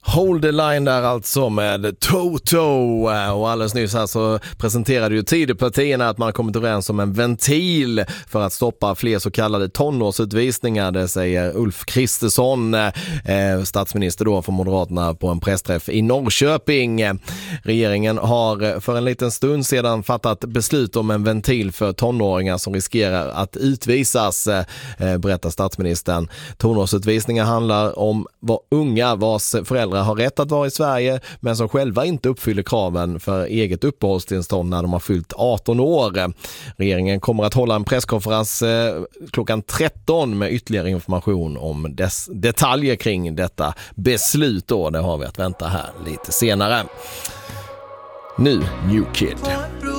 Hold the line där alltså med Toto. Och alldeles nyss här så presenterade ju Tidöpartierna att man kommit överens om en ventil för att stoppa fler så kallade tonårsutvisningar. Det säger Ulf Kristersson, statsminister då för Moderaterna, på en pressträff i Norrköping. Regeringen har för en liten stund sedan fattat beslut om en ventil för tonåringar som riskerar att utvisas, berättar statsministern. Tonårsutvisningar handlar om unga vars föräldrar har rätt att vara i Sverige men som själva inte uppfyller kraven för eget uppehållstillstånd när de har fyllt 18 år. Regeringen kommer att hålla en presskonferens klockan 13 med ytterligare information om detaljer kring detta beslut då. Det har vi att vänta här lite senare. Nu New Kid.